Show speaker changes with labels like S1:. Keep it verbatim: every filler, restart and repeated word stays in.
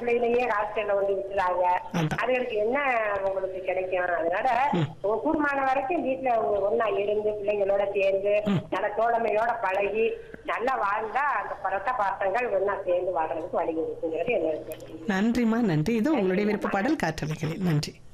S1: பிள்ளைகளையே ஹாஸ்டல்ல வந்து விட்டுறாங்க.
S2: அதான்.
S1: அதுகளுக்கு என்ன உங்களுக்கு கிடைக்கும்? அதனால உங்க கூடுமான வரைக்கும் வீட்டுல ஒன்னா இருந்து பிள்ளைங்களோட சேர்ந்து நல்ல தோழமையோட பழகி நல்லா வாழ்ந்தா அந்த பரத்த பாசங்கள் ஒன்னா சேர்ந்து வாழ்றதுக்கு வழி இருக்குங்கிறது என்னோட கருத்து.
S2: நன்றிம்மா, நன்றி. இது உங்களுடைய விருப்ப பாடல் காற்றலைகளில். நன்றி.